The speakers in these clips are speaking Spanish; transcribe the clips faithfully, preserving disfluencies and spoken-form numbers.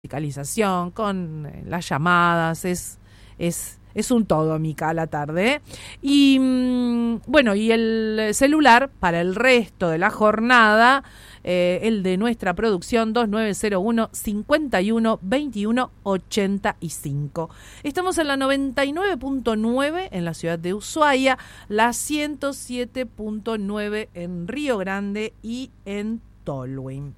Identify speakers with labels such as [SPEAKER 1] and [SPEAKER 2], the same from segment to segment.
[SPEAKER 1] musicalización, con eh, las llamadas, es, es, es un todo, Mica, a la tarde. ¿eh? Y mmm, bueno, y el celular para el resto de la jornada, eh, el de nuestra producción, dos nueve cero uno, cinco uno, dos uno ocho cinco. Estamos en la noventa y nueve punto nueve en la ciudad de Ushuaia, la ciento siete punto nueve en Río Grande y en Tolwyn.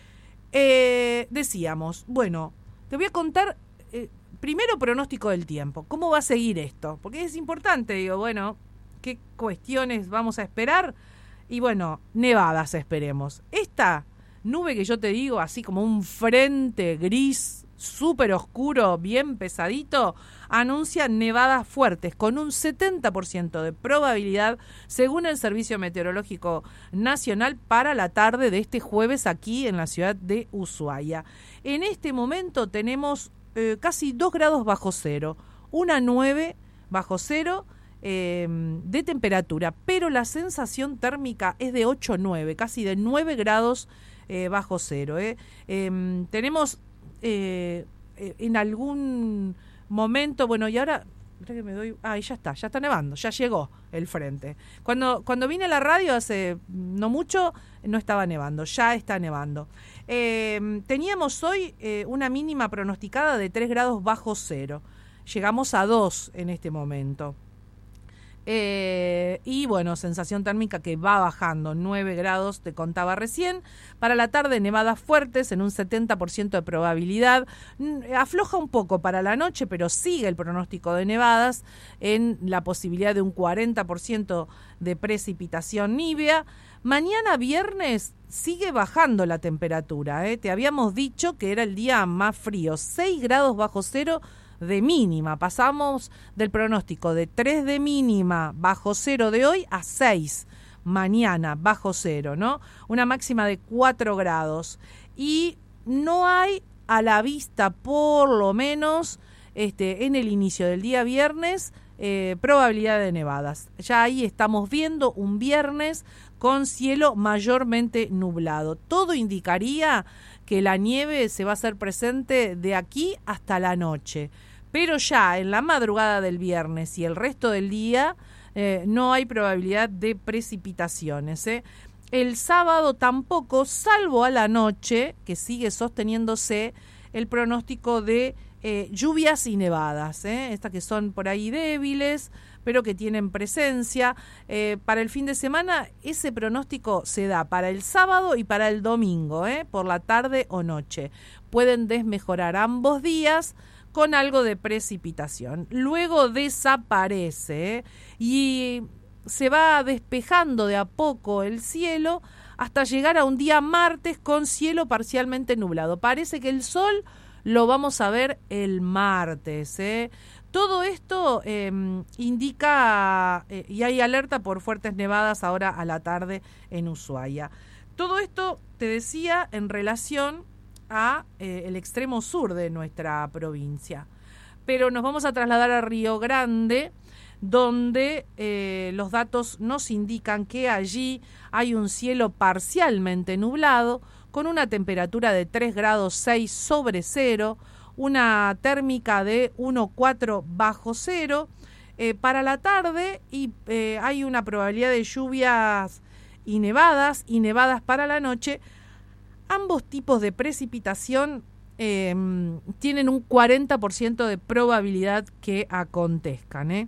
[SPEAKER 1] Eh, decíamos, bueno, te voy a contar eh, primero pronóstico del tiempo, cómo va a seguir esto, porque es importante, digo, bueno, qué cuestiones vamos a esperar, y bueno, nevadas esperemos. Esta nube que yo te digo, así como un frente gris, súper oscuro, bien pesadito, anuncia nevadas fuertes con un setenta por ciento de probabilidad según el Servicio Meteorológico Nacional para la tarde de este jueves aquí en la ciudad de Ushuaia. En este momento tenemos eh, casi dos grados bajo cero, una nueve bajo cero eh, de temperatura, pero la sensación térmica es de ocho nueve, casi de nueve grados eh, bajo cero. Eh. Eh, tenemos Eh, eh, en algún momento, bueno, y ahora, mira que me doy, ah, ya está, ya está nevando, ya llegó el frente. Cuando, cuando vine a la radio hace no mucho, no estaba nevando, ya está nevando. Eh, teníamos hoy eh, una mínima pronosticada de tres grados bajo cero, llegamos a dos en este momento. Eh, y bueno, sensación térmica que va bajando, nueve grados, te contaba recién. Para la tarde, nevadas fuertes en un setenta por ciento de probabilidad. Afloja un poco para la noche, pero sigue el pronóstico de nevadas en la posibilidad de un cuarenta por ciento de precipitación nívea. Mañana viernes sigue bajando la temperatura, ¿eh? Te habíamos dicho que era el día más frío, seis grados bajo cero de mínima. Pasamos del pronóstico de tres de mínima bajo cero de hoy a seis mañana bajo cero, ¿no? Una máxima de cuatro grados. Y no hay a la vista, por lo menos este, en el inicio del día viernes, eh, probabilidad de nevadas. Ya ahí estamos viendo un viernes con cielo mayormente nublado. Todo indicaría que la nieve se va a hacer presente de aquí hasta la noche. Pero ya en la madrugada del viernes y el resto del día eh, no hay probabilidad de precipitaciones. ¿eh? El sábado tampoco, salvo a la noche, que sigue sosteniéndose el pronóstico de eh, lluvias y nevadas. ¿eh? Estas que son por ahí débiles, pero que tienen presencia. Eh, para el fin de semana, ese pronóstico se da para el sábado y para el domingo, ¿eh? por la tarde o noche. Pueden desmejorar ambos días con algo de precipitación. Luego desaparece ¿eh? y se va despejando de a poco el cielo hasta llegar a un día martes con cielo parcialmente nublado. Parece que el sol lo vamos a ver el martes. ¿eh? Todo esto eh, indica, eh, y hay alerta por fuertes nevadas ahora a la tarde en Ushuaia. Todo esto, te decía, en relación a eh, el extremo sur de nuestra provincia. Pero nos vamos a trasladar a Río Grande, donde eh, los datos nos indican que allí hay un cielo parcialmente nublado, con una temperatura de tres grados seis sobre cero, una térmica de uno coma cuatro bajo cero. Eh, para la tarde y eh, hay una probabilidad de lluvias y nevadas, y nevadas para la noche. Ambos tipos de precipitación eh, tienen un cuarenta por ciento de probabilidad que acontezcan. ¿eh?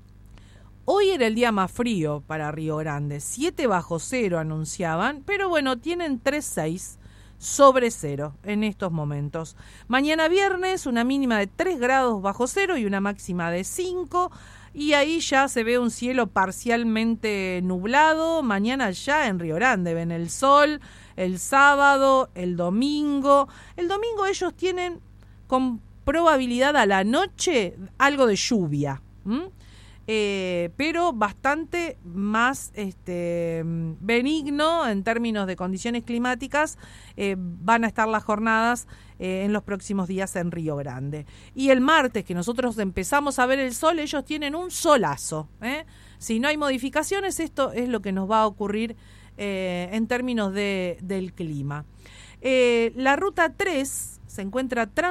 [SPEAKER 1] Hoy era el día más frío para Río Grande, siete bajo cero anunciaban, pero bueno, tienen tres coma seis sobre cero en estos momentos. Mañana viernes, una mínima de tres grados bajo cero y una máxima de cinco. Y ahí ya se ve un cielo parcialmente nublado. Mañana ya en Río Grande ven el sol, el sábado, el domingo. El domingo ellos tienen con probabilidad a la noche algo de lluvia, ¿m? Eh, pero bastante más este, benigno en términos de condiciones climáticas. Eh, van a estar las jornadas eh, en los próximos días en Río Grande. Y el martes, que nosotros empezamos a ver el sol, ellos tienen un solazo. ¿eh? Si no hay modificaciones, esto es lo que nos va a ocurrir eh, en términos de, del clima. Eh, la ruta tres se encuentra